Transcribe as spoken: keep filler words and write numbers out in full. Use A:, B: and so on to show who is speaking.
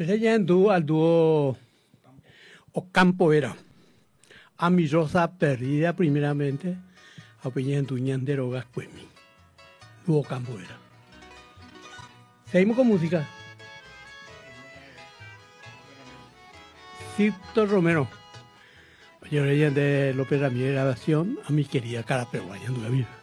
A: Peseña en dúo al dúo Ocampo era. A mi rosa perdida primeramente, a peña en tu ñandero gascuemi. Dúo Ocampo era. Seguimos con música. Cito Romero. Yo de López Ramírez grabación a mi querida cara peruana.